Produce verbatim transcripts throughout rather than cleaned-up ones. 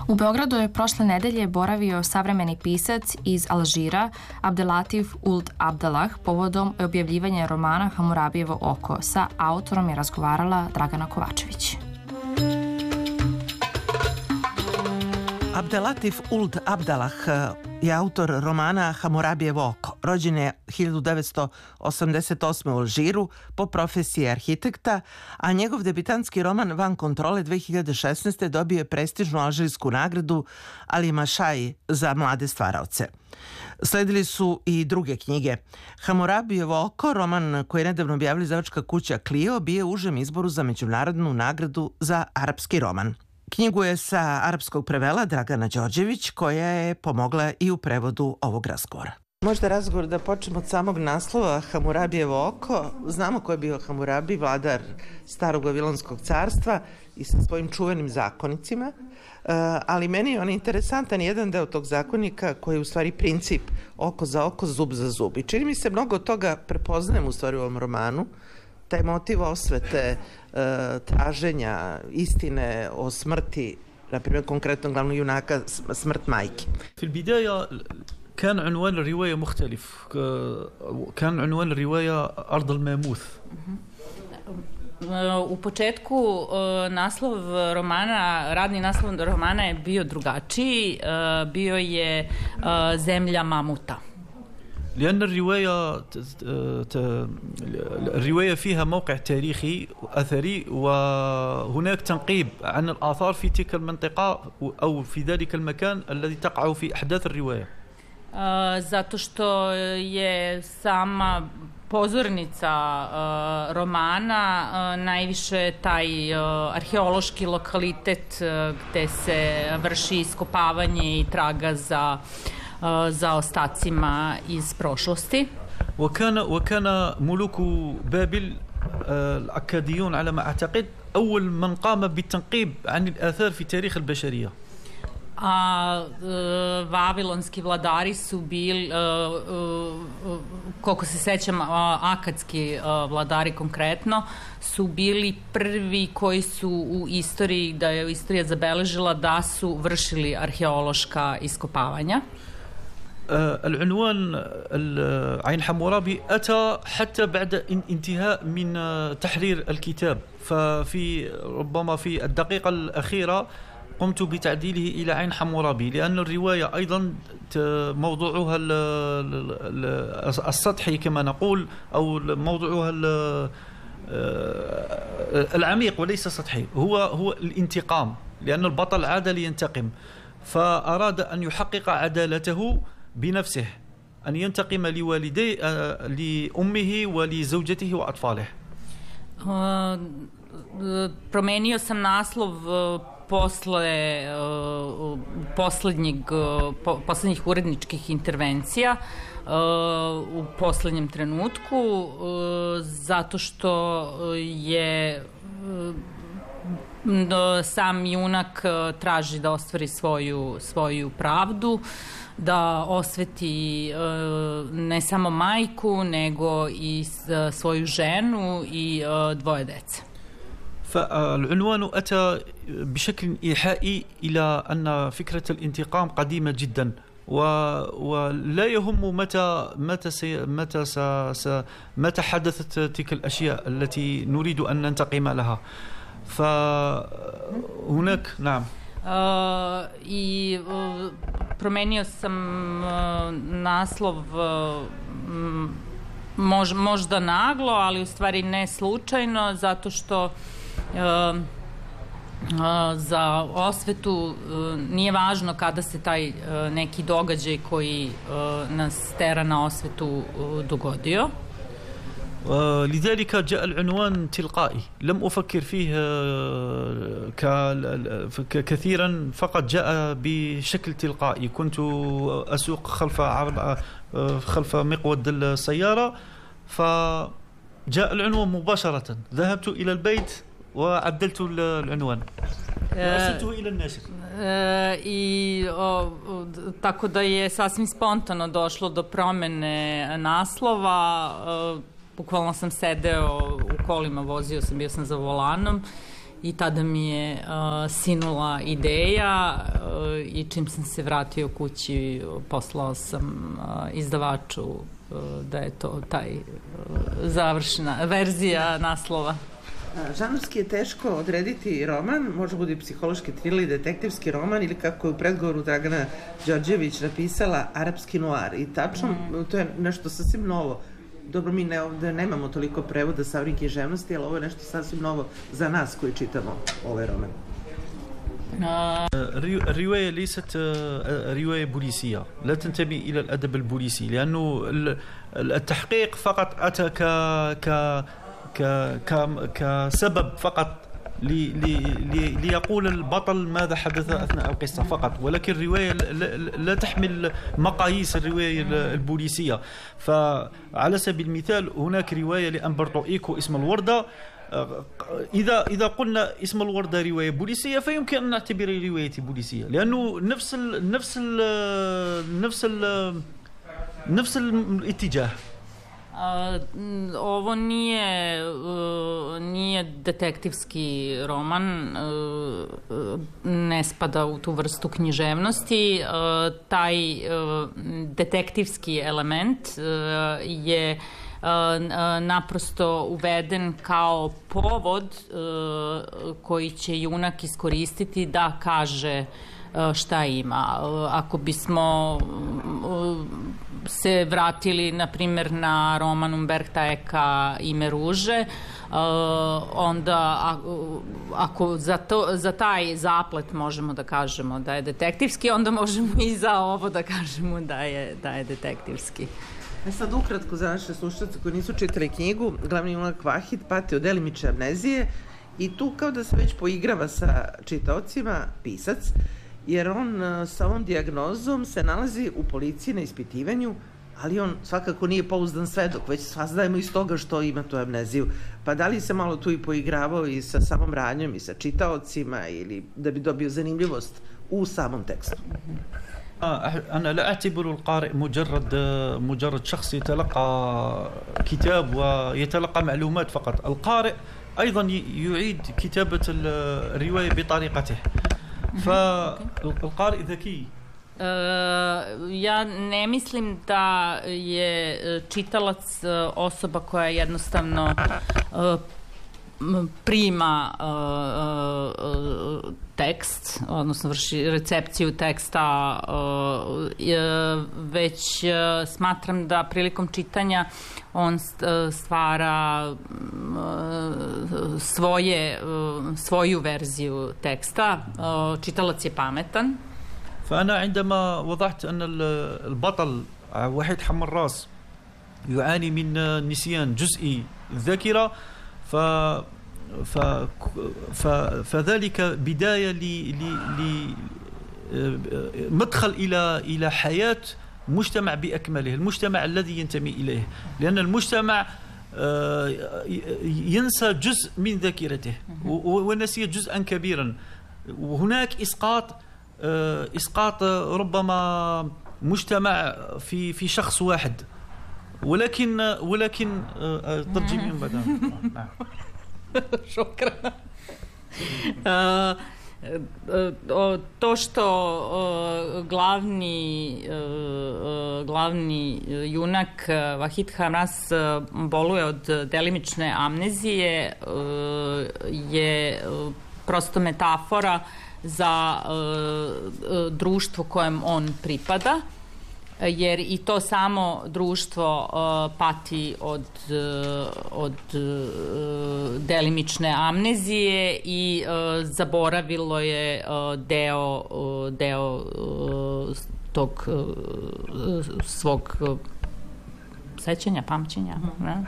U Beogradu je prošle nedelje boravio savremeni pisac iz Alžira Abdelatif Ould Abdallah povodom objavljivanja romana Hamurabijevo oko. Sa autorom je razgovarala Dragana Kovačević. Abdelatif Ould Abdallah je autor romana Hamurabijevo oko. Rođen je hiljadu devetsto osamdeset osme u Alžiru, po profesiji arhitekta, a njegov debitantski roman Van kontrole dve hiljade šesnaeste. dobio je prestižnu alžirsku nagradu Ali Mašai za mlade stvaraoce. Sledili su i druge knjige. Hamurabijevo oko, roman koji je nedavno objavila izdavačka kuća Clio, bio je u užem izboru za međunarodnu nagradu za arapski roman. Knjigu je sa arapskog prevela Dragana Đorđević, koja je pomogla i u prevodu ovog razgovora. Možda razgovor da počnemo od samog naslova Hamurabijevo oko. Znamo ko je bio Hamurabi, vladar starog Vavilonskog carstva i sa svojim čuvenim zakonicima, ali meni je on interesantan jedan deo tog zakonika koji je u stvari princip oko za oko, zub za zub. I čini mi se mnogo toga prepoznajem u stvari u ovom romanu, taj motiv osvete, traženja istine o smrti, na primjer konkretno glavnog junaka, smrt majke. في البداية كان عنوان الرواية مختلف. كان عنوان الرواية أرض الماموث. U početku naslov romana, radni naslov romana je bio drugačiji, bio je Zemlja mamuta. لأن الرواية الرواية فيها موقع تاريخي أثري وهناك تنقيب عن الآثار في تلك المنطقة أو في ذلك المكان الذي تقع في أحداث الرواية. Zato što je sama pozornica uh, romana uh, najviše taj uh, arheološki lokalitet uh, gde se vrši iskopavanje i traga za uh, za ostacima iz prošlosti. وكان وكان ملوك بابل الأكاديون على ما أعتقد أول من قام بالتنقيب عن الآثار في تاريخ البشرية. A e, vavilonski vladari su bili, e, e, koliko se sećam, akadski e, vladari konkretno, su bili prvi koji su u istoriji, da je istorija zabeležila da su vršili arheološka iskopavanja. العنوان عين حمورابي أتى حتى بعد انتهاء من تحرير الكتاب، ففي ربما في الدقيقة الأخيرة قمت بتعديله إلى عين حمورابي، لأن الرواية أيضا موضوعها السطحي كما نقول، أو موضوعها العميق وليس سطحي، هو هو الانتقام، لأن البطل عاد لينتقم، فأراد أن يحقق عدالته بنفسه، أن ينتقم لوالديه، لأمه ولزوجته وأطفاله. Promenio sam naslov posle uh, poslednjeg, uh, po, poslednjih uredničkih intervencija uh, u poslednjem trenutku uh, zato što je uh, sam junak uh, traži da ostvari svoju, svoju pravdu, da osveti uh, ne samo majku nego i uh, svoju ženu i uh, dvoje dece. فالعنوان أتى بشكل إيحائي إلى أن فكرة الانتقام قديمة جدا، ولا يهم متى متى سي متى س س متى حدثت تلك الأشياء التي نريد أن ننتقم لها. فهناك نعم. Uh, I uh, promenio sam uh, naslov uh, mož, možda naglo, ali u stvari ne slučajno, zato što Uh, uh, za osvetu uh, nije važno kada se taj uh, neki događaj koji uh, nas tera na osvetu uh, dogodio. لذلك جاء العنوان تلقائي، لم أفكر فيه كثيرا، فقط جاء بشكل تلقائي. كنت أسوق خلف خلف مقود السيارة فجاء العنوان مباشرة، ذهبت إلى البيت وعدلت العنوان وأرسلته إلى الناشر. I o, tako da je sasvim spontano došlo do promene naslova. Bukvalno sam sedeo u kolima, vozio sam, bio sam za volanom i tada mi je uh, sinula ideja uh, i čim sam se vratio kući poslao sam uh, izdavaču uh, da je to taj uh, završena verzija naslova. Žanrovski je teško odrediti roman, može bude psihološki thriller, detektivski roman ili kako je u predgovoru Dragana Đorđević napisala arapski noir i tačno mm. to je nešto sasvim novo. Dobro, mi ne, ovde nemamo toliko prevoda savremenih književnosti, ali ovo je nešto sasvim novo za nas koji čitamo ovaj roman. الرواية ليست رواية بوليسية، لا تنتمي إلى الأدب البوليسي، لأنه التحقيق فقط أتى ك ك ك كسبب فقط لي لي لي ليقول البطل ماذا حدث أثناء القصة فقط، ولكن الرواية لا تحمل مقاييس الرواية البوليسية. فعلى سبيل المثال هناك رواية لأمبرتو إيكو اسم الوردة، إذا إذا قلنا اسم الوردة رواية بوليسية فيمكن أن نعتبرها رواية بوليسية، لأنه نفس ال نفس ال نفس ال نفس الاتجاه. Uh, ovo nije uh, nije detektivski roman, uh, ne spada u tu vrstu književnosti. Uh, taj uh, detektivski element uh, je uh, naprosto uveden kao povod uh, koji će junak iskoristiti da kaže šta ima. Ako bismo se vratili, na primjer, na roman Umberta Eka Ime ruže, onda ako za, to, za taj zaplet možemo da kažemo da je detektivski, onda možemo i za ovo da kažemo da je, da je detektivski. E sad ukratko za naše slušalce koji nisu čitali knjigu, glavni junak Vahid pati od delimične amnezije i tu kao da se već poigrava sa čitaocima, pisac, jer on sa ovom dijagnozom se nalazi u policiji na ispitivanju, ali on svakako nije pouzdan svedok, već saznajemo iz toga što ima tu amneziju. Pa da li se malo tu i poigravao i sa samom radnjom i sa čitaocima ili da bi dobio zanimljivost u samom tekstu? أنا لا أعتبر القارئ مجرد مجرد شخص يتلقى كتاب ويتلقى معلومات فقط. القارئ أيضا يعيد كتابة الرواية بطريقته. فالقارئ ذكي. Ja ne mislim da je čitalac osoba koja jednostavno prima tekst, odnosno vrši recepciju teksta, već smatram da prilikom čitanja on stvara svoje, svoju verziju teksta. Čitalac je pametan. فأنا عندما وضعت أن البطل وحيد حمراس يعاني من نسيان جزئي الذاكرة ف ف ف فذلك بداية ل مدخل إلى إلى حياة مجتمع بأكمله، المجتمع الذي ينتمي إليه، لأن المجتمع ينسى جزء من ذاكرته ونسي جزءا كبيرا، وهناك إسقاط إسقاط ربما مجتمع في في شخص واحد، ولكن ولكن ترجمي من بعد. نعم. شكرا. To što glavni glavni junak Vahid Hamras boluje od delimične amnezije je prosto metafora za uh, društvo kojem on pripada, jer i to samo društvo uh, pati od, uh, od uh, delimične amnezije i uh, zaboravilo je uh, deo, uh, deo uh, tog uh, svog uh, sećanja, pamćenja. Ne?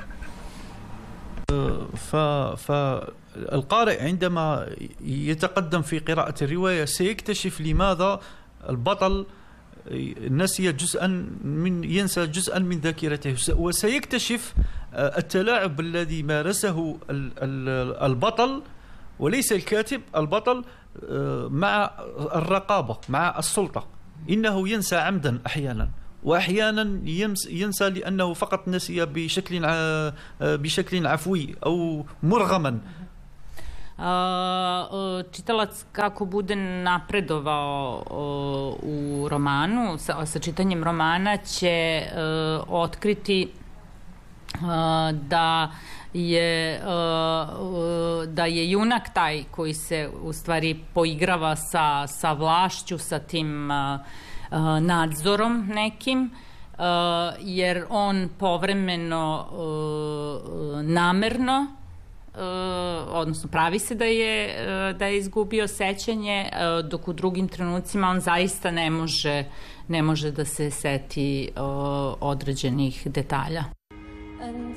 ف ف القارئ عندما يتقدم في قراءة الرواية سيكتشف لماذا البطل نسي جزءا من ينسى جزءا من ذاكرته، وسيكتشف التلاعب الذي مارسه البطل وليس الكاتب، البطل مع الرقابة مع السلطة. إنه ينسى عمدا أحيانا، وأحيانا ينسى لأنه فقط نسي بشكل بشكل عفوي أو مرغما. čitalac kako bude napredovao u romanu, sa, sa čitanjem romana će otkriti da je da je junak taj koji se u stvari poigrava sa, sa vlašću, sa tim nadzorom nekim, jer on povremeno namerno, odnosno pravi se da je, da je izgubio sećanje, dok u drugim trenucima on zaista ne može, ne može da se seti određenih detalja. And